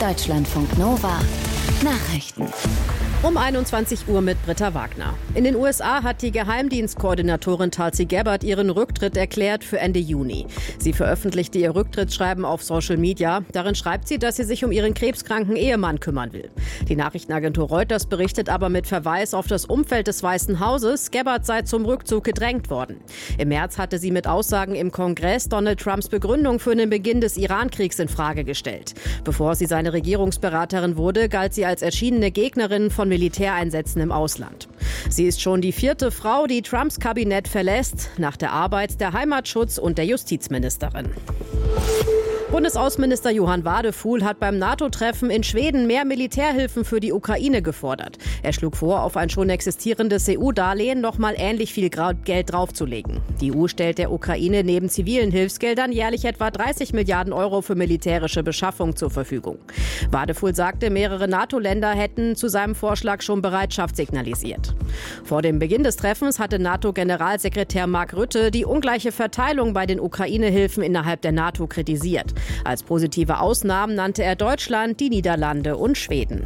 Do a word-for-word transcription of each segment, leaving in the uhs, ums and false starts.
Deutschlandfunk Nova Nachrichten. Um einundzwanzig Uhr mit Britta Wagner. In den U S A hat die Geheimdienstkoordinatorin Tulsi Gabbard ihren Rücktritt erklärt für Ende Juni. Sie veröffentlichte ihr Rücktrittsschreiben auf Social Media. Darin schreibt sie, dass sie sich um ihren krebskranken Ehemann kümmern will. Die Nachrichtenagentur Reuters berichtet aber mit Verweis auf das Umfeld des Weißen Hauses, Gabbard sei zum Rückzug gedrängt worden. Im März hatte sie mit Aussagen im Kongress Donald Trumps Begründung für den Beginn des Iran-Kriegs in Frage gestellt. Bevor sie seine Regierungsberaterin wurde, galt sie als erschienene Gegnerin von Militäreinsätzen im Ausland. Sie ist schon die vierte Frau, die Trumps Kabinett verlässt, nach der Arbeit-, der Heimatschutz- und der Justizministerin. Bundesaußenminister Johann Wadefuhl hat beim NATO-Treffen in Schweden mehr Militärhilfen für die Ukraine gefordert. Er schlug vor, auf ein schon existierendes E U-Darlehen noch mal ähnlich viel Geld draufzulegen. Die E U stellt der Ukraine neben zivilen Hilfsgeldern jährlich etwa dreißig Milliarden Euro für militärische Beschaffung zur Verfügung. Wadefuhl sagte, mehrere NATO-Länder hätten zu seinem Vorschlag schon Bereitschaft signalisiert. Vor dem Beginn des Treffens hatte NATO-Generalsekretär Mark Rutte die ungleiche Verteilung bei den Ukraine-Hilfen innerhalb der NATO kritisiert. Als positive Ausnahmen nannte er Deutschland, die Niederlande und Schweden.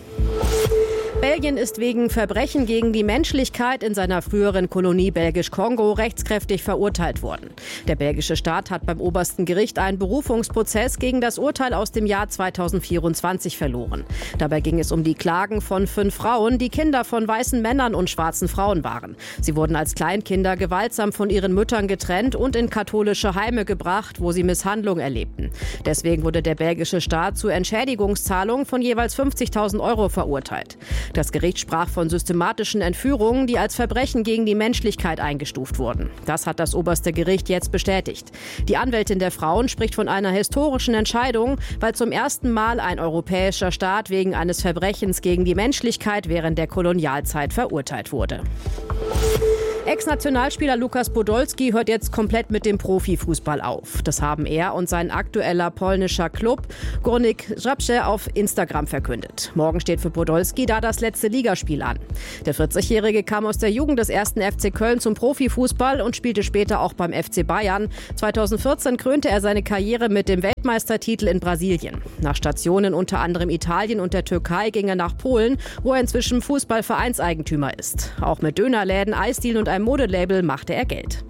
Belgien ist wegen Verbrechen gegen die Menschlichkeit in seiner früheren Kolonie Belgisch-Kongo rechtskräftig verurteilt worden. Der belgische Staat hat beim obersten Gericht einen Berufungsprozess gegen das Urteil aus dem Jahr zweitausendvierundzwanzig verloren. Dabei ging es um die Klagen von fünf Frauen, die Kinder von weißen Männern und schwarzen Frauen waren. Sie wurden als Kleinkinder gewaltsam von ihren Müttern getrennt und in katholische Heime gebracht, wo sie Misshandlung erlebten. Deswegen wurde der belgische Staat zur Entschädigungszahlung von jeweils fünfzigtausend Euro verurteilt. Das Gericht sprach von systematischen Entführungen, die als Verbrechen gegen die Menschlichkeit eingestuft wurden. Das hat das oberste Gericht jetzt bestätigt. Die Anwältin der Frauen spricht von einer historischen Entscheidung, weil zum ersten Mal ein europäischer Staat wegen eines Verbrechens gegen die Menschlichkeit während der Kolonialzeit verurteilt wurde. Ex-Nationalspieler Lukas Podolski hört jetzt komplett mit dem Profifußball auf. Das haben er und sein aktueller polnischer Klub Górnik Zabrze auf Instagram verkündet. Morgen steht für Podolski da das letzte Ligaspiel an. Der vierzigjährige kam aus der Jugend des ersten F C Köln zum Profifußball und spielte später auch beim F C Bayern. zweitausendvierzehn krönte er seine Karriere mit dem Weltmeistertitel in Brasilien. Nach Stationen unter anderem Italien und der Türkei ging er nach Polen, wo er inzwischen Fußballvereinseigentümer ist. Auch mit Dönerläden, Eisdielen und einem Modelabel machte er Geld.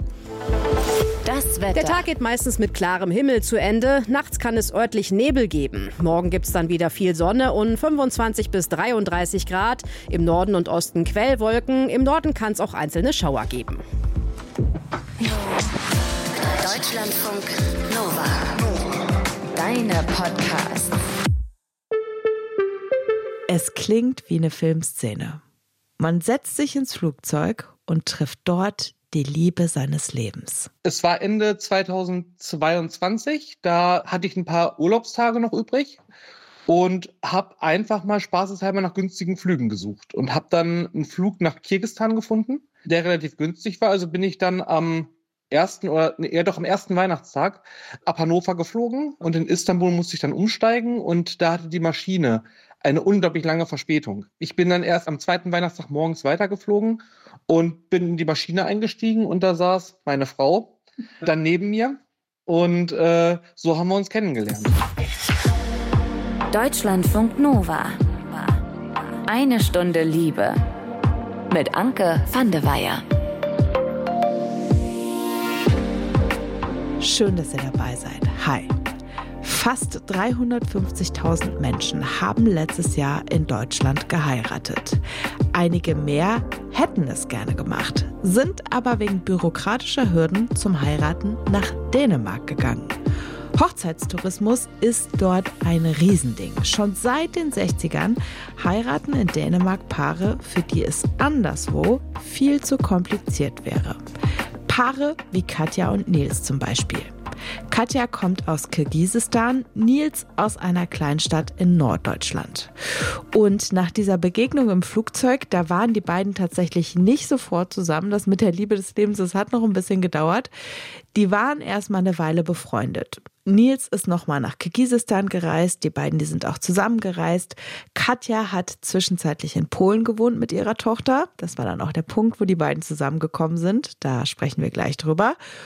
Das Wetter. Der Tag geht meistens mit klarem Himmel zu Ende. Nachts kann es örtlich Nebel geben. Morgen gibt es dann wieder viel Sonne und fünfundzwanzig bis dreiunddreißig Grad. Im Norden und Osten Quellwolken. Im Norden kann es auch einzelne Schauer geben. Deutschlandfunk Nova. Deine Podcasts. Es klingt wie eine Filmszene. Man setzt sich ins Flugzeug und trifft dort die Liebe seines Lebens. Es war Ende zweitausendzweiundzwanzig, da hatte ich ein paar Urlaubstage noch übrig und habe einfach mal spaßeshalber nach günstigen Flügen gesucht und habe dann einen Flug nach Kirgisistan gefunden, der relativ günstig war. Also bin ich dann am ersten oder nee, eher doch am ersten Weihnachtstag ab Hannover geflogen und in Istanbul musste ich dann umsteigen und da hatte die Maschine eine unglaublich lange Verspätung. Ich bin dann erst am zweiten Weihnachtstag morgens weitergeflogen und bin in die Maschine eingestiegen und da saß meine Frau dann neben mir und äh, so haben wir uns kennengelernt. Deutschlandfunk Nova. Eine Stunde Liebe mit Anke van de Weyer. Schön, dass ihr dabei seid. Hi. Fast dreihundertfünfzigtausend Menschen haben letztes Jahr in Deutschland geheiratet. Einige mehr hätten es gerne gemacht, sind aber wegen bürokratischer Hürden zum Heiraten nach Dänemark gegangen. Hochzeitstourismus ist dort ein Riesending. Schon seit den sechzigern heiraten in Dänemark Paare, für die es anderswo viel zu kompliziert wäre. Paare wie Katja und Nils zum Beispiel. Katja kommt aus Kirgisistan, Nils aus einer Kleinstadt in Norddeutschland. Und nach dieser Begegnung im Flugzeug, da waren die beiden tatsächlich nicht sofort zusammen. Das mit der Liebe des Lebens, das hat noch ein bisschen gedauert. Die waren erst mal eine Weile befreundet. Nils ist nochmal nach Kirgisistan gereist, die beiden, die sind auch zusammengereist. Katja hat zwischenzeitlich in Polen gewohnt mit ihrer Tochter. Das war dann auch der Punkt, wo die beiden zusammengekommen sind. Da sprechen wir gleich drüber.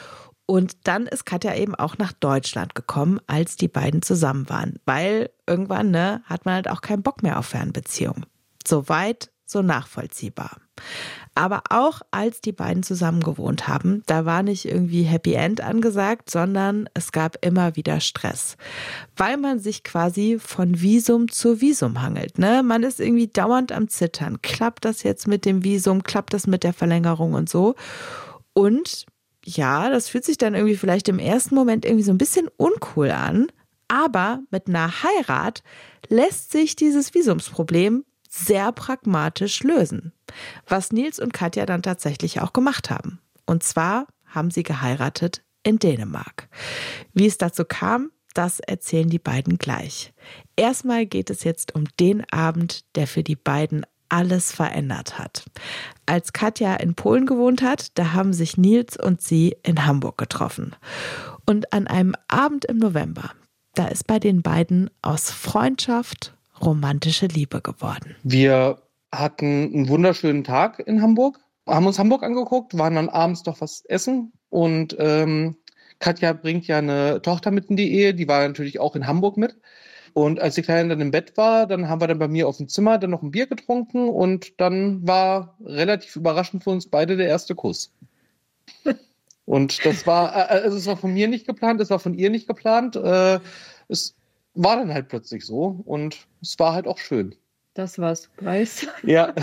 Und dann ist Katja eben auch nach Deutschland gekommen, als die beiden zusammen waren. Weil irgendwann, ne, hat man halt auch keinen Bock mehr auf Fernbeziehungen. Soweit, so nachvollziehbar. Aber auch als die beiden zusammen gewohnt haben, da war nicht irgendwie Happy End angesagt, sondern es gab immer wieder Stress. Weil man sich quasi von Visum zu Visum hangelt, ne? Man ist irgendwie dauernd am Zittern. Klappt das jetzt mit dem Visum? Klappt das mit der Verlängerung und so? Und ja, das fühlt sich dann irgendwie vielleicht im ersten Moment irgendwie so ein bisschen uncool an. Aber mit einer Heirat lässt sich dieses Visumsproblem sehr pragmatisch lösen. Was Nils und Katja dann tatsächlich auch gemacht haben. Und zwar haben sie geheiratet in Dänemark. Wie es dazu kam, das erzählen die beiden gleich. Erstmal geht es jetzt um den Abend, der für die beiden alles verändert hat. Als Katja in Polen gewohnt hat, da haben sich Nils und sie in Hamburg getroffen. Und an einem Abend im November, da ist bei den beiden aus Freundschaft romantische Liebe geworden. Wir hatten einen wunderschönen Tag in Hamburg, haben uns Hamburg angeguckt, waren dann abends doch was essen und ähm, Katja bringt ja eine Tochter mit in die Ehe, die war natürlich auch in Hamburg mit. Und als die Kleine dann im Bett war, dann haben wir dann bei mir auf dem Zimmer dann noch ein Bier getrunken und dann war relativ überraschend für uns beide der erste Kuss. Und das war, also es war von mir nicht geplant, es war von ihr nicht geplant. Äh, es war dann halt plötzlich so und es war halt auch schön. Das war Surprise. Ja.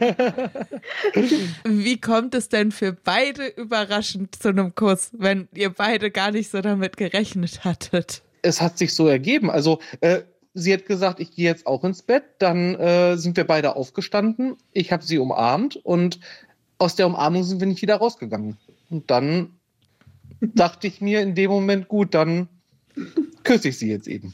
Wie kommt es denn für beide überraschend zu einem Kuss, wenn ihr beide gar nicht so damit gerechnet hattet? Es hat sich so ergeben. Also äh, sie hat gesagt, ich gehe jetzt auch ins Bett. Dann äh, sind wir beide aufgestanden. Ich habe sie umarmt und aus der Umarmung sind wir nicht wieder rausgegangen. Und dann dachte ich mir in dem Moment, gut, dann küsse ich sie jetzt eben.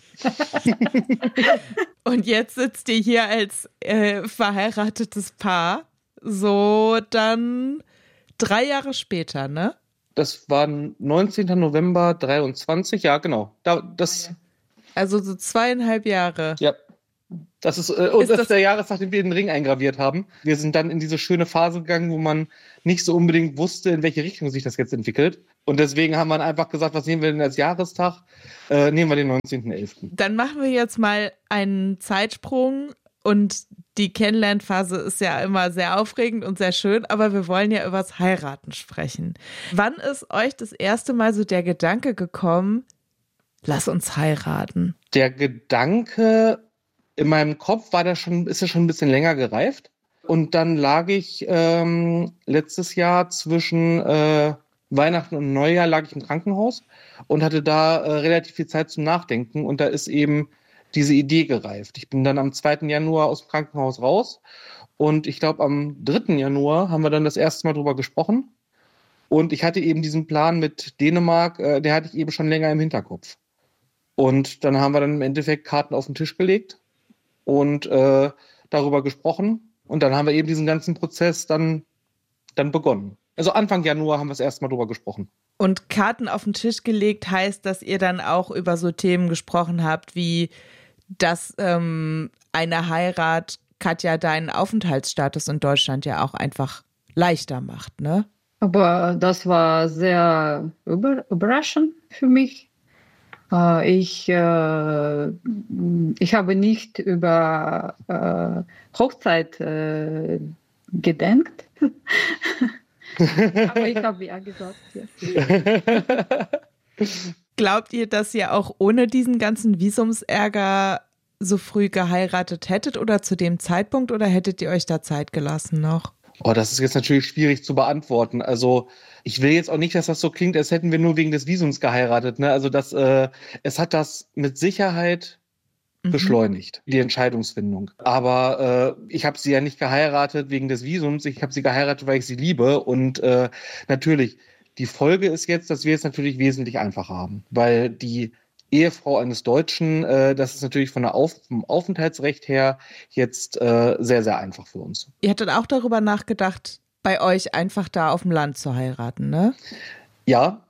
Und jetzt sitzt ihr hier als äh, verheiratetes Paar, so dann drei Jahre später, ne? Das war neunzehnten November dreiundzwanzig, ja genau. Da, das, also so zweieinhalb Jahre. Ja, das ist, äh, und ist das das ist der Jahrestag, den wir den Ring eingraviert haben. Wir sind dann in diese schöne Phase gegangen, wo man nicht so unbedingt wusste, in welche Richtung sich das jetzt entwickelt. Und deswegen haben wir einfach gesagt, was nehmen wir denn als Jahrestag? Äh, nehmen wir den neunzehnten elften Dann machen wir jetzt mal einen Zeitsprung und die Kennenlernphase ist ja immer sehr aufregend und sehr schön, aber wir wollen ja übers Heiraten sprechen. Wann ist euch das erste Mal so der Gedanke gekommen, lass uns heiraten? Der Gedanke in meinem Kopf war da schon, ist ja schon ein bisschen länger gereift. Und dann lag ich ähm, letztes Jahr zwischen äh, Weihnachten und Neujahr lag ich im Krankenhaus und hatte da äh, relativ viel Zeit zum Nachdenken. Und da ist eben diese Idee gereift. Ich bin dann am zweiten Januar aus dem Krankenhaus raus und ich glaube am dritten Januar haben wir dann das erste Mal drüber gesprochen. Und ich hatte eben diesen Plan mit Dänemark, äh, der hatte ich eben schon länger im Hinterkopf. Und dann haben wir dann im Endeffekt Karten auf den Tisch gelegt und äh, darüber gesprochen. Und dann haben wir eben diesen ganzen Prozess dann, dann begonnen. Also Anfang Januar haben wir das erste Mal drüber gesprochen. Und Karten auf den Tisch gelegt heißt, dass ihr dann auch über so Themen gesprochen habt, wie dass ähm, eine Heirat Katja deinen Aufenthaltsstatus in Deutschland ja auch einfach leichter macht, ne? Aber das war sehr über, überraschend für mich. Äh, ich, äh, ich habe nicht über äh, Hochzeit äh, gedenkt. Aber ich habe ja gesagt, ja. Glaubt ihr, dass ihr auch ohne diesen ganzen Visumsärger so früh geheiratet hättet oder zu dem Zeitpunkt oder hättet ihr euch da Zeit gelassen noch? Oh, das ist jetzt natürlich schwierig zu beantworten. Also ich will jetzt auch nicht, dass das so klingt, als hätten wir nur wegen des Visums geheiratet. Ne? Also das, äh, es hat das mit Sicherheit beschleunigt, mhm. die Entscheidungsfindung. Aber äh, ich habe sie ja nicht geheiratet wegen des Visums, ich habe sie geheiratet, weil ich sie liebe. Und äh, natürlich, die Folge ist jetzt, dass wir es natürlich wesentlich einfacher haben, weil die Ehefrau eines Deutschen, äh, das ist natürlich von der Auf- vom Aufenthaltsrecht her jetzt äh, sehr, sehr einfach für uns. Ihr hattet auch darüber nachgedacht, bei euch einfach da auf dem Land zu heiraten, ne? Ja.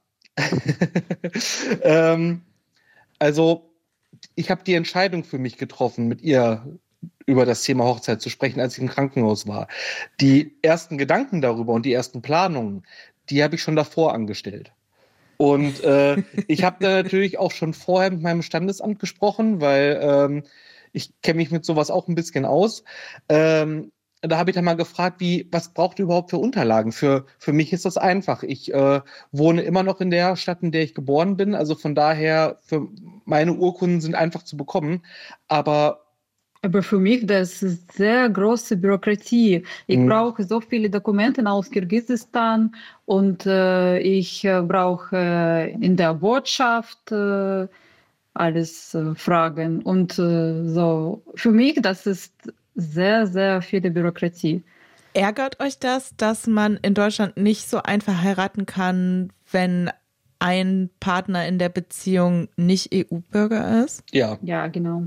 ähm, also ich habe die Entscheidung für mich getroffen, mit ihr über das Thema Hochzeit zu sprechen, als ich im Krankenhaus war. Die ersten Gedanken darüber und die ersten Planungen, die habe ich schon davor angestellt. Und äh, ich habe da natürlich auch schon vorher mit meinem Standesamt gesprochen, weil ähm, ich kenne mich mit sowas auch ein bisschen aus. Ähm, da habe ich dann mal gefragt, wie, was braucht ihr überhaupt für Unterlagen? Für, für mich ist das einfach. Ich äh, wohne immer noch in der Stadt, in der ich geboren bin. Also von daher, für meine Urkunden sind einfach zu bekommen. Aber Aber für mich, das ist sehr große Bürokratie. Ich Mhm. brauche so viele Dokumente aus Kirgisistan und äh, ich äh, brauche äh, in der Botschaft äh, alles äh, fragen. Und äh, so, für mich, das ist sehr, sehr viele Bürokratie. Ärgert euch das, dass man in Deutschland nicht so einfach heiraten kann, wenn ein Partner in der Beziehung nicht E U-Bürger ist? ja. Ja, genau.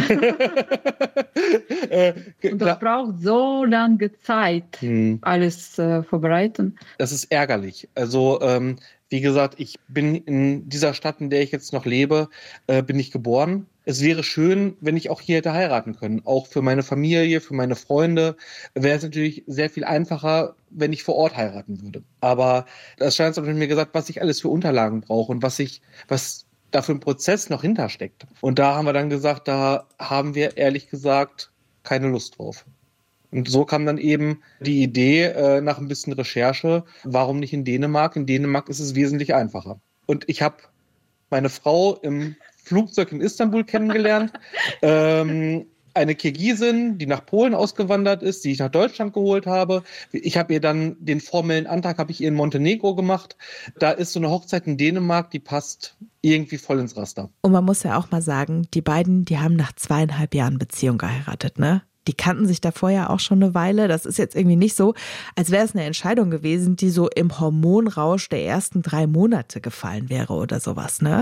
äh, Und das klar. braucht so lange Zeit, Hm. alles äh, vorbereiten. Das ist ärgerlich. Also, ähm, wie gesagt, ich bin in dieser Stadt, in der ich jetzt noch lebe, äh, bin ich geboren. Es wäre schön, wenn ich auch hier hätte heiraten können. Auch für meine Familie, für meine Freunde wäre es natürlich sehr viel einfacher, wenn ich vor Ort heiraten würde. Aber das Standesamt hat mir gesagt, was ich alles für Unterlagen brauche und was ich, was da für ein Prozess noch hintersteckt. Und da haben wir dann gesagt, da haben wir ehrlich gesagt keine Lust drauf. Und so kam dann eben die Idee äh, nach ein bisschen Recherche, warum nicht in Dänemark? In Dänemark ist es wesentlich einfacher. Und ich habe meine Frau im Flugzeug in Istanbul kennengelernt, ähm, eine Kirgisin, die nach Polen ausgewandert ist, die ich nach Deutschland geholt habe. Ich habe ihr dann den formellen Antrag, habe ich ihr in Montenegro gemacht. Da ist so eine Hochzeit in Dänemark, die passt irgendwie voll ins Raster. Und man muss ja auch mal sagen, die beiden, die haben nach zweieinhalb Jahren Beziehung geheiratet, ne? Die kannten sich davor ja auch schon eine Weile. Das ist jetzt irgendwie nicht so, als wäre es eine Entscheidung gewesen, die so im Hormonrausch der ersten drei Monate gefallen wäre oder sowas, ne?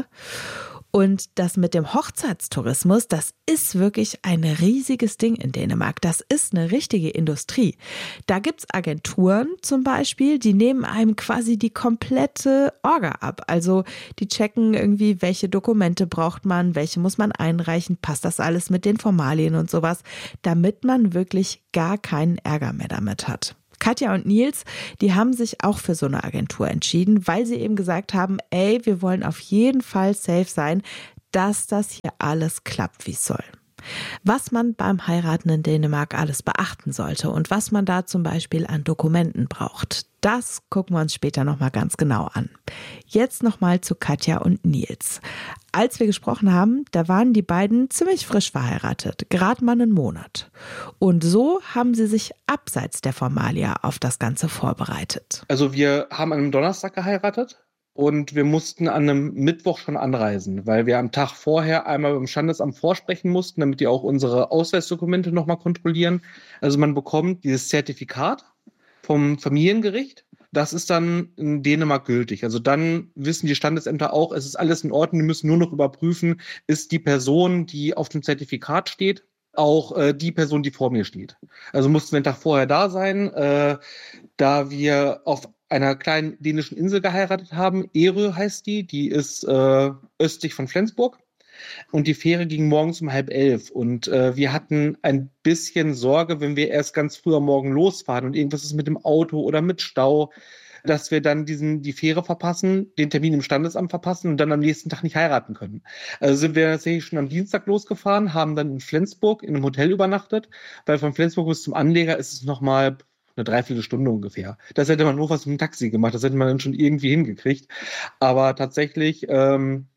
Und das mit dem Hochzeitstourismus, das ist wirklich ein riesiges Ding in Dänemark. Das ist eine richtige Industrie. Da gibt's Agenturen zum Beispiel, die nehmen einem quasi die komplette Orga ab. Also die checken irgendwie, welche Dokumente braucht man, welche muss man einreichen, passt das alles mit den Formalien und sowas, damit man wirklich gar keinen Ärger mehr damit hat. Katja und Nils, die haben sich auch für so eine Agentur entschieden, weil sie eben gesagt haben, ey, wir wollen auf jeden Fall safe sein, dass das hier alles klappt, wie es soll. Was man beim Heiraten in Dänemark alles beachten sollte und was man da zum Beispiel an Dokumenten braucht, das gucken wir uns später nochmal ganz genau an. Jetzt nochmal zu Katja und Nils. Als wir gesprochen haben, da waren die beiden ziemlich frisch verheiratet, gerade mal einen Monat. Und so haben sie sich abseits der Formalia auf das Ganze vorbereitet. Also wir haben an einem Donnerstag geheiratet. Und wir mussten an einem Mittwoch schon anreisen, weil wir am Tag vorher einmal beim Standesamt vorsprechen mussten, damit die auch unsere Ausweisdokumente nochmal kontrollieren. Also man bekommt dieses Zertifikat vom Familiengericht. Das ist dann in Dänemark gültig. Also dann wissen die Standesämter auch, es ist alles in Ordnung. Die müssen nur noch überprüfen, ist die Person, die auf dem Zertifikat steht, auch äh, die Person, die vor mir steht. Also mussten wir einen Tag vorher da sein, äh, da wir auf einer kleinen dänischen Insel geheiratet haben. Ærø heißt die, die ist äh, östlich von Flensburg. Und die Fähre ging morgens um halb elf. Und äh, wir hatten ein bisschen Sorge, wenn wir erst ganz früh am Morgen losfahren und irgendwas ist mit dem Auto oder mit Stau, dass wir dann diesen die Fähre verpassen, den Termin im Standesamt verpassen und dann am nächsten Tag nicht heiraten können. Also sind wir tatsächlich schon am Dienstag losgefahren, haben dann in Flensburg in einem Hotel übernachtet, weil von Flensburg bis zum Anleger ist es nochmal eine Dreiviertelstunde ungefähr. Das hätte man nur was mit dem Taxi gemacht, das hätte man dann schon irgendwie hingekriegt. Aber tatsächlich, ähm,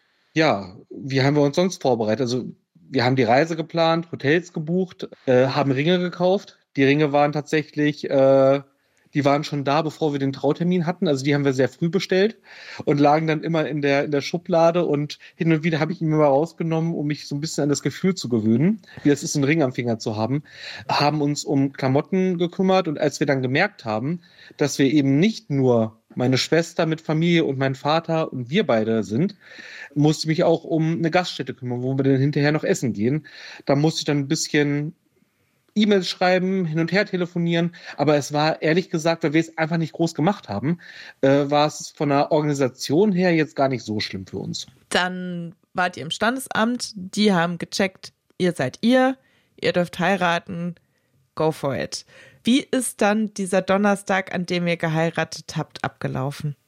ja, wie haben wir uns sonst vorbereitet? Also wir haben die Reise geplant, Hotels gebucht, äh, haben Ringe gekauft. Die Ringe waren tatsächlich, äh, die waren schon da, bevor wir den Trautermin hatten. Also die haben wir sehr früh bestellt und lagen dann immer in der, in der Schublade. Und hin und wieder habe ich ihn mir mal rausgenommen, um mich so ein bisschen an das Gefühl zu gewöhnen, wie es ist, einen Ring am Finger zu haben. Haben uns um Klamotten gekümmert. Und als wir dann gemerkt haben, dass wir eben nicht nur meine Schwester mit Familie und mein Vater und wir beide sind, musste ich mich auch um eine Gaststätte kümmern, wo wir dann hinterher noch essen gehen. Da musste ich dann ein bisschen E-Mails schreiben, hin und her telefonieren, aber es war ehrlich gesagt, weil wir es einfach nicht groß gemacht haben, äh, war es von der Organisation her jetzt gar nicht so schlimm für uns. Dann wart ihr im Standesamt, die haben gecheckt, ihr seid ihr, ihr dürft heiraten, go for it. Wie ist dann dieser Donnerstag, an dem ihr geheiratet habt, abgelaufen?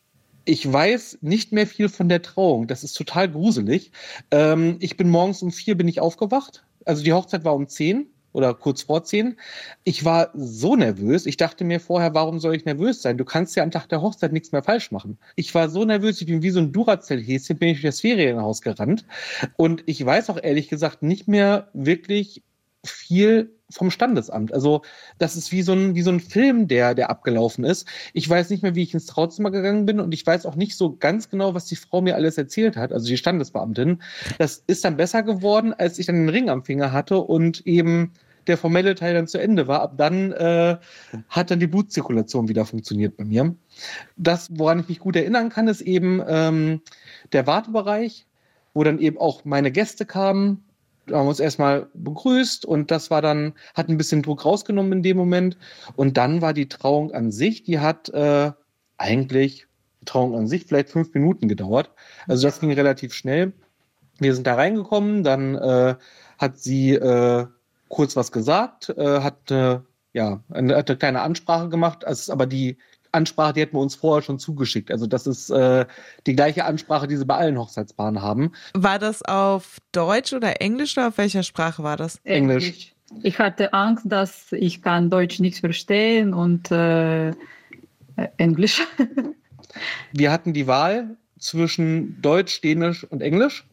Ich weiß nicht mehr viel von der Trauung. Das ist total gruselig. Ähm, ich bin morgens um vier bin ich aufgewacht. Also die Hochzeit war um zehn oder kurz vor zehn. Ich war so nervös. Ich dachte mir vorher, warum soll ich nervös sein? Du kannst ja am Tag der Hochzeit nichts mehr falsch machen. Ich war so nervös, ich bin wie so ein Duracell-Häschen, bin ich durch das Ferienhaus gerannt. Und ich weiß auch ehrlich gesagt nicht mehr wirklich viel vom Standesamt. Also das ist wie so ein, wie so ein Film, der, der abgelaufen ist. Ich weiß nicht mehr, wie ich ins Trauzimmer gegangen bin und ich weiß auch nicht so ganz genau, was die Frau mir alles erzählt hat, also die Standesbeamtin. Das ist dann besser geworden, als ich dann den Ring am Finger hatte und eben der formelle Teil dann zu Ende war. Ab dann äh, hat dann die Blutzirkulation wieder funktioniert bei mir. Das, woran ich mich gut erinnern kann, ist eben ähm, der Wartebereich, wo dann eben auch meine Gäste kamen. Da haben wir uns erstmal begrüßt und das war dann, hat ein bisschen Druck rausgenommen in dem Moment. Und dann war die Trauung an sich, die hat äh, eigentlich, die Trauung an sich vielleicht fünf Minuten gedauert. Also das ging relativ schnell. Wir sind da reingekommen, dann äh, hat sie äh, kurz was gesagt, äh, hat, äh, ja, eine, hat eine kleine Ansprache gemacht, es ist aber die Ansprache, die hätten wir uns vorher schon zugeschickt. Also das ist äh, die gleiche Ansprache, die sie bei allen Hochzeitspaaren haben. War das auf Deutsch oder Englisch oder auf welcher Sprache war das? Englisch. Ich hatte Angst, dass ich kann Deutsch nicht verstehen und äh, Englisch. Wir hatten die Wahl zwischen Deutsch, Dänisch und Englisch.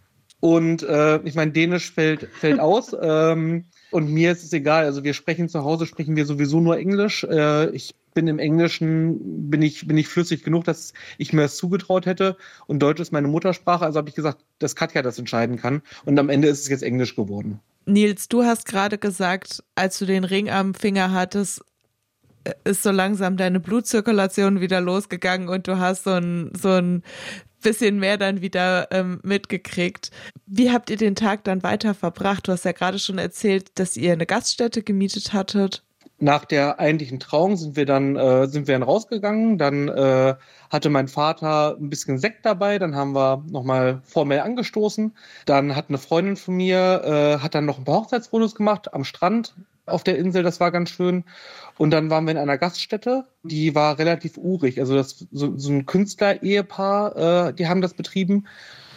Und äh, ich meine, Dänisch fällt, fällt aus. ähm, und mir ist es egal. Also wir sprechen zu Hause, sprechen wir sowieso nur Englisch. Äh, ich bin im Englischen, bin ich, bin ich flüssig genug, dass ich mir das zugetraut hätte. Und Deutsch ist meine Muttersprache. Also habe ich gesagt, dass Katja das entscheiden kann. Und am Ende ist es jetzt Englisch geworden. Nils, du hast gerade gesagt, als du den Ring am Finger hattest, ist so langsam deine Blutzirkulation wieder losgegangen und du hast so ein, so ein bisschen mehr dann wieder ähm, mitgekriegt. Wie habt ihr den Tag dann weiter verbracht? Du hast ja gerade schon erzählt, dass ihr eine Gaststätte gemietet hattet. Nach der eigentlichen Trauung sind wir dann, äh, sind wir dann rausgegangen. Dann äh, hatte mein Vater ein bisschen Sekt dabei. Dann haben wir nochmal formell angestoßen. Dann hat eine Freundin von mir, äh, hat dann noch ein paar Hochzeitsfotos gemacht am Strand auf der Insel. Das war ganz schön. Und dann waren wir in einer Gaststätte. Die war relativ urig. Also das so, so ein Künstler-Ehepaar, äh, die haben das betrieben.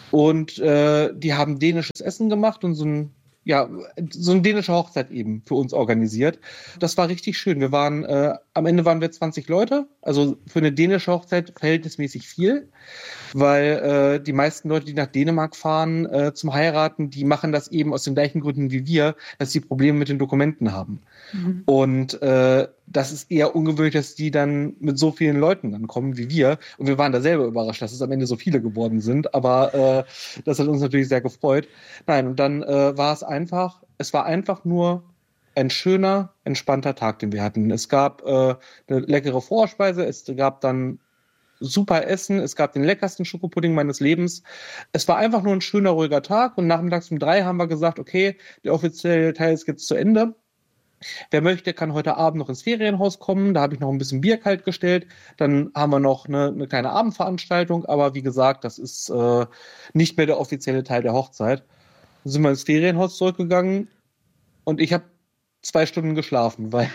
Und äh, die haben dänisches Essen gemacht und so ein Ja, so eine dänische Hochzeit eben für uns organisiert. Das war richtig schön. Wir waren, äh, am Ende waren wir zwanzig Leute, also für eine dänische Hochzeit verhältnismäßig viel, weil äh, die meisten Leute, die nach Dänemark fahren äh, zum Heiraten, die machen das eben aus den gleichen Gründen wie wir, dass sie Probleme mit den Dokumenten haben. Mhm. Und äh, das ist eher ungewöhnlich, dass die dann mit so vielen Leuten dann kommen wie wir. Und wir waren da selber überrascht, dass es am Ende so viele geworden sind. Aber äh, das hat uns natürlich sehr gefreut. Nein, und dann äh, war es einfach, es war einfach nur ein schöner, entspannter Tag, den wir hatten. Es gab äh, eine leckere Vorspeise, es gab dann super Essen, es gab den leckersten Schokopudding meines Lebens. Es war einfach nur ein schöner, ruhiger Tag. Und nachmittags um drei haben wir gesagt, okay, der offizielle Teil ist jetzt zu Ende. Wer möchte, kann heute Abend noch ins Ferienhaus kommen. Da habe ich noch ein bisschen Bier kalt gestellt. Dann haben wir noch eine, eine kleine Abendveranstaltung. Aber wie gesagt, das ist äh, nicht mehr der offizielle Teil der Hochzeit. Dann sind wir ins Ferienhaus zurückgegangen und ich habe zwei Stunden geschlafen. Weil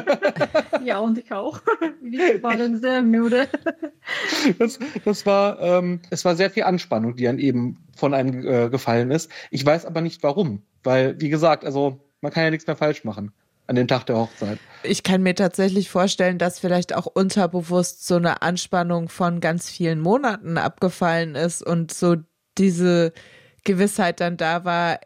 ja, und ich auch. Wir waren sehr müde. Das, das war, ähm, es war sehr viel Anspannung, die dann eben von einem äh, gefallen ist. Ich weiß aber nicht warum. Weil, wie gesagt, also man kann ja nichts mehr falsch machen an dem Tag der Hochzeit. Ich kann mir tatsächlich vorstellen, dass vielleicht auch unterbewusst so eine Anspannung von ganz vielen Monaten abgefallen ist und so diese Gewissheit dann da war,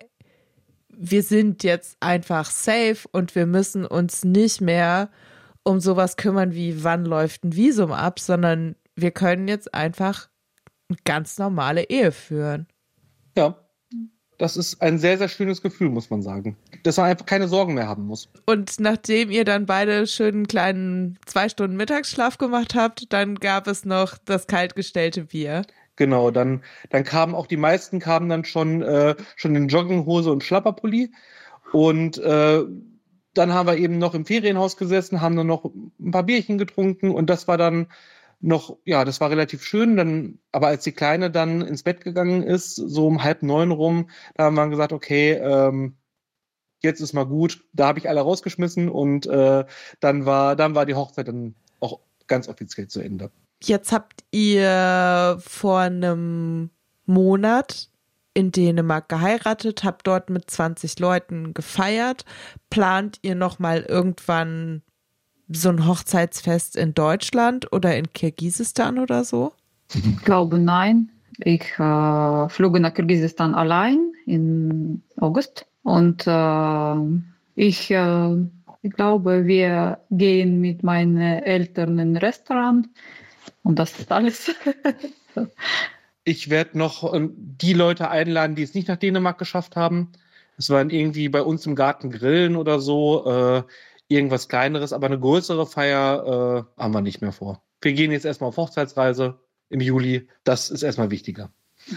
wir sind jetzt einfach safe und wir müssen uns nicht mehr um sowas kümmern wie wann läuft ein Visum ab, sondern wir können jetzt einfach eine ganz normale Ehe führen. Ja. Das ist ein sehr, sehr schönes Gefühl, muss man sagen. Dass man einfach keine Sorgen mehr haben muss. Und nachdem ihr dann beide schön einen kleinen zwei Stunden Mittagsschlaf gemacht habt, dann gab es noch das kaltgestellte Bier. Genau, dann, dann kamen auch die meisten kamen dann schon, äh, schon in Jogginghose und Schlapperpulli. Und äh, dann haben wir eben noch im Ferienhaus gesessen, haben dann noch ein paar Bierchen getrunken und das war dann noch, ja, das war relativ schön. Dann, aber als die Kleine dann ins Bett gegangen ist, so um halb neun rum, da haben wir gesagt, okay, ähm, jetzt ist mal gut. Da habe ich alle rausgeschmissen und äh, dann war, dann war die Hochzeit dann auch ganz offiziell zu Ende. Jetzt habt ihr vor einem Monat in Dänemark geheiratet, habt dort mit zwanzig Leuten gefeiert. Plant ihr nochmal irgendwann so ein Hochzeitsfest in Deutschland oder in Kirgisistan oder so? Ich glaube, nein. Ich äh, flog nach Kirgisistan allein im August und äh, ich, äh, ich glaube, wir gehen mit meinen Eltern in ein Restaurant und das ist alles. Ich werde noch äh, die Leute einladen, die es nicht nach Dänemark geschafft haben. Es waren irgendwie bei uns im Garten grillen oder so, äh, irgendwas Kleineres, aber eine größere Feier äh, haben wir nicht mehr vor. Wir gehen jetzt erstmal auf Hochzeitsreise im Juli. Das ist erstmal wichtiger.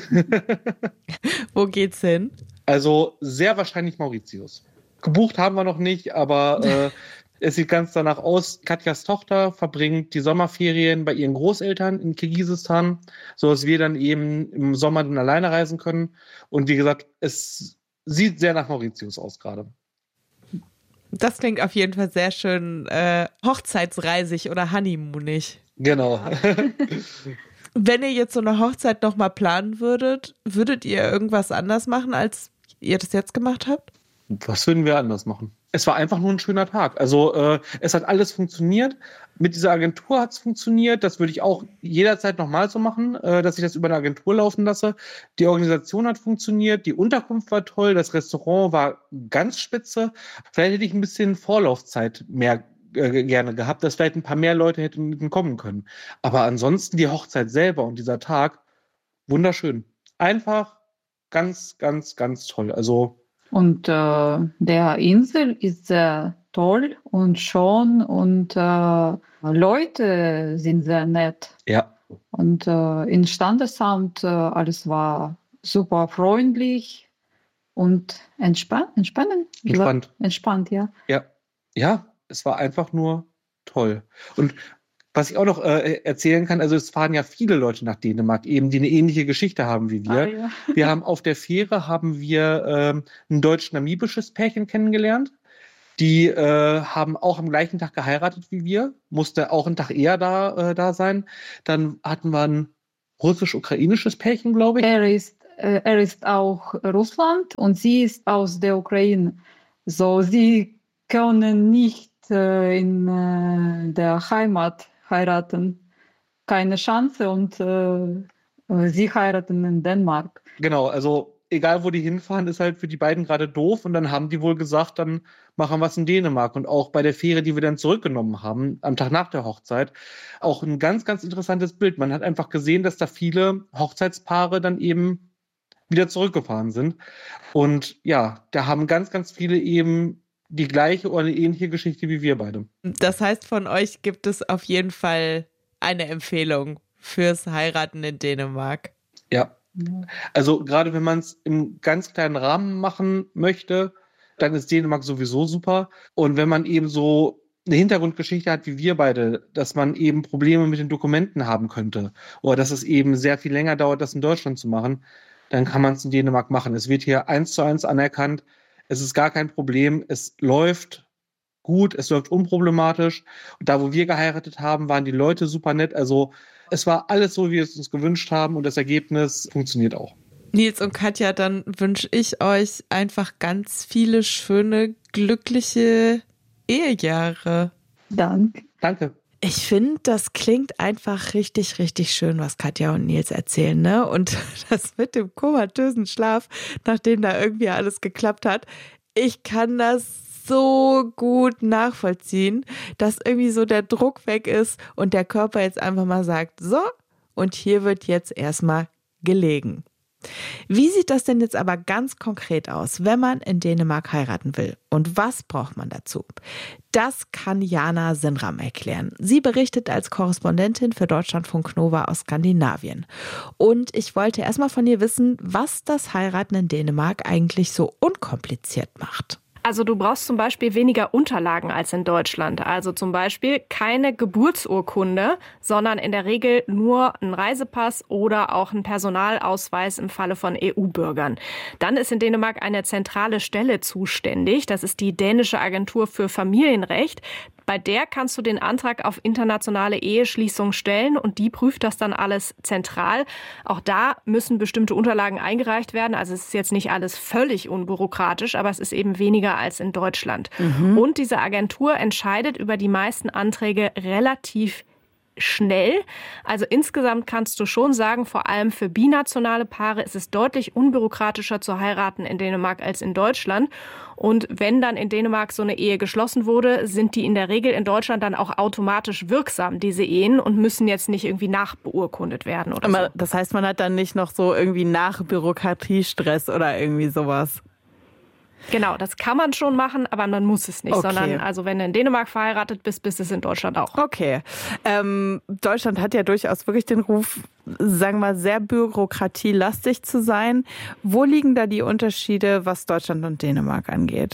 Wo geht's hin? Also sehr wahrscheinlich Mauritius. Gebucht haben wir noch nicht, aber äh, es sieht ganz danach aus. Katjas Tochter verbringt die Sommerferien bei ihren Großeltern in Kirgisistan, sodass wir dann eben im Sommer dann alleine reisen können. Und wie gesagt, es sieht sehr nach Mauritius aus gerade. Das klingt auf jeden Fall sehr schön äh, hochzeitsreisig oder honeymoonig. Genau. Wenn ihr jetzt so eine Hochzeit nochmal planen würdet, würdet ihr irgendwas anders machen, als ihr das jetzt gemacht habt? Was würden wir anders machen? Es war einfach nur ein schöner Tag. Also äh, es hat alles funktioniert. Mit dieser Agentur hat es funktioniert. Das würde ich auch jederzeit nochmal so machen, äh, dass ich das über eine Agentur laufen lasse. Die Organisation hat funktioniert. Die Unterkunft war toll. Das Restaurant war ganz spitze. Vielleicht hätte ich ein bisschen Vorlaufzeit mehr äh, gerne gehabt, dass vielleicht ein paar mehr Leute hätten kommen können. Aber ansonsten die Hochzeit selber und dieser Tag, wunderschön. Einfach ganz, ganz, ganz toll. Also Und äh, der Insel ist sehr toll und schön und äh, Leute sind sehr nett. Ja. Und äh, im Standesamt äh, alles war super freundlich und entspannt. Entspannen? Entspannt. Entspannt, ja. Ja. Ja, es war einfach nur toll. Und was ich auch noch äh, erzählen kann, also es fahren ja viele Leute nach Dänemark, eben die eine ähnliche Geschichte haben wie wir. Ah, ja. Wir haben auf der Fähre haben wir ähm, ein deutsch-namibisches Pärchen kennengelernt. Die äh, haben auch am gleichen Tag geheiratet wie wir, musste auch einen Tag eher da, äh, da sein. Dann hatten wir ein russisch-ukrainisches Pärchen, glaube ich. Er ist, äh, er ist auch Russland und sie ist aus der Ukraine. So, sie können nicht äh, in äh, der Heimat heiraten. Keine Chance und äh, sie heiraten in Dänemark. Genau, also egal wo die hinfahren, ist halt für die beiden gerade doof und dann haben die wohl gesagt, dann machen wir es in Dänemark. Und auch bei der Fähre, die wir dann zurückgenommen haben, am Tag nach der Hochzeit, auch ein ganz, ganz interessantes Bild. Man hat einfach gesehen, dass da viele Hochzeitspaare dann eben wieder zurückgefahren sind. Und ja, da haben ganz, ganz viele eben die gleiche oder eine ähnliche Geschichte wie wir beide. Das heißt, von euch gibt es auf jeden Fall eine Empfehlung fürs Heiraten in Dänemark. Ja, also gerade wenn man es im ganz kleinen Rahmen machen möchte, dann ist Dänemark sowieso super. Und wenn man eben so eine Hintergrundgeschichte hat wie wir beide, dass man eben Probleme mit den Dokumenten haben könnte oder dass es eben sehr viel länger dauert, das in Deutschland zu machen, dann kann man es in Dänemark machen. Es wird hier eins zu eins anerkannt. Es ist gar kein Problem. Es läuft gut, es läuft unproblematisch. Und da, wo wir geheiratet haben, waren die Leute super nett. Also es war alles so, wie wir es uns gewünscht haben und das Ergebnis funktioniert auch. Nils und Katja, dann wünsche ich euch einfach ganz viele schöne, glückliche Ehejahre. Danke. Danke. Ich finde, das klingt einfach richtig, richtig schön, was Katja und Nils erzählen, ne? Und das mit dem komatösen Schlaf, nachdem da irgendwie alles geklappt hat, ich kann das so gut nachvollziehen, dass irgendwie so der Druck weg ist und der Körper jetzt einfach mal sagt, so, und hier wird jetzt erstmal gelegen. Wie sieht das denn jetzt aber ganz konkret aus, wenn man in Dänemark heiraten will? Und was braucht man dazu? Das kann Jana Sinram erklären. Sie berichtet als Korrespondentin für Deutschlandfunk Nova aus Skandinavien. Und ich wollte erstmal von ihr wissen, was das Heiraten in Dänemark eigentlich so unkompliziert macht. Also du brauchst zum Beispiel weniger Unterlagen als in Deutschland. Also zum Beispiel keine Geburtsurkunde, sondern in der Regel nur ein Reisepass oder auch ein Personalausweis im Falle von E U-Bürgern. Dann ist in Dänemark eine zentrale Stelle zuständig. Das ist die dänische Agentur für Familienrecht. Bei der kannst du den Antrag auf internationale Eheschließung stellen und die prüft das dann alles zentral. Auch da müssen bestimmte Unterlagen eingereicht werden. Also es ist jetzt nicht alles völlig unbürokratisch, aber es ist eben weniger als in Deutschland. Mhm. Und diese Agentur entscheidet über die meisten Anträge relativ schnell. Also insgesamt kannst du schon sagen, vor allem für binationale Paare ist es deutlich unbürokratischer zu heiraten in Dänemark als in Deutschland. Und wenn dann in Dänemark so eine Ehe geschlossen wurde, sind die in der Regel in Deutschland dann auch automatisch wirksam, diese Ehen, und müssen jetzt nicht irgendwie nachbeurkundet werden oder so. Das heißt, man hat dann nicht noch so irgendwie Nachbürokratiestress oder irgendwie sowas. Genau, das kann man schon machen, aber man muss es nicht, okay. Sondern also wenn du in Dänemark verheiratet bist, bist es in Deutschland auch. Okay. Ähm, Deutschland hat ja durchaus wirklich den Ruf, sagen wir mal, sehr bürokratielastig zu sein. Wo liegen da die Unterschiede, was Deutschland und Dänemark angeht?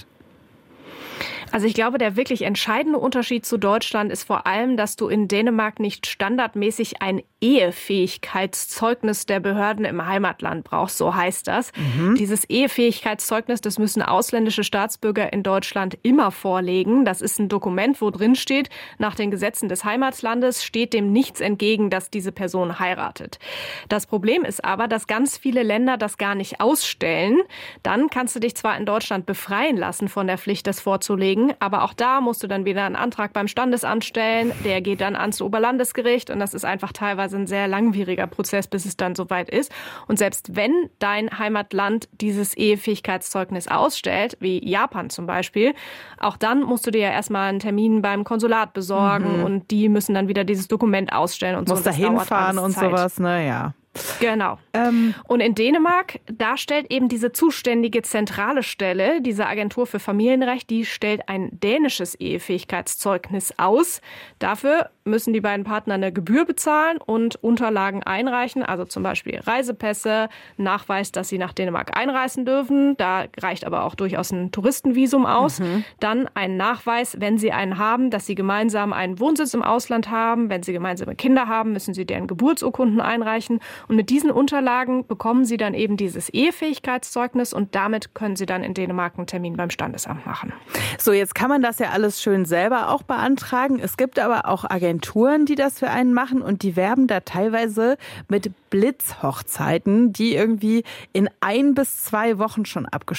Also ich glaube, der wirklich entscheidende Unterschied zu Deutschland ist vor allem, dass du in Dänemark nicht standardmäßig ein Ehefähigkeitszeugnis der Behörden im Heimatland brauchst, so heißt das. Mhm. Dieses Ehefähigkeitszeugnis, das müssen ausländische Staatsbürger in Deutschland immer vorlegen. Das ist ein Dokument, wo drin steht, nach den Gesetzen des Heimatlandes steht dem nichts entgegen, dass diese Person heiratet. Das Problem ist aber, dass ganz viele Länder das gar nicht ausstellen. Dann kannst du dich zwar in Deutschland befreien lassen von der Pflicht, das vorzulegen, aber auch da musst du dann wieder einen Antrag beim Standesamt stellen. Der geht dann ans Oberlandesgericht und das ist einfach teilweise ein sehr langwieriger Prozess, bis es dann soweit ist. Und selbst wenn dein Heimatland dieses Ehefähigkeitszeugnis ausstellt, wie Japan zum Beispiel, auch dann musst du dir ja erstmal einen Termin beim Konsulat besorgen mhm. und die müssen dann wieder dieses Dokument ausstellen und musst so. Musst da hinfahren und Zeit. Sowas, naja. Genau. Ähm. Und in Dänemark, da stellt eben diese zuständige zentrale Stelle, diese Agentur für Familienrecht, die stellt ein dänisches Ehefähigkeitszeugnis aus. Dafür müssen die beiden Partner eine Gebühr bezahlen und Unterlagen einreichen, also zum Beispiel Reisepässe, Nachweis, dass sie nach Dänemark einreisen dürfen. Da reicht aber auch durchaus ein Touristenvisum aus. Mhm. Dann ein Nachweis, wenn sie einen haben, dass sie gemeinsam einen Wohnsitz im Ausland haben. Wenn sie gemeinsame Kinder haben, müssen sie deren Geburtsurkunden einreichen. Und mit diesen Unterlagen bekommen sie dann eben dieses Ehefähigkeitszeugnis und damit können sie dann in Dänemark einen Termin beim Standesamt machen. So, jetzt kann man das ja alles schön selber auch beantragen. Es gibt aber auch Agenturen, die das für einen machen und die werben da teilweise mit Blitzhochzeiten, die irgendwie in ein bis zwei Wochen schon abgeschlossen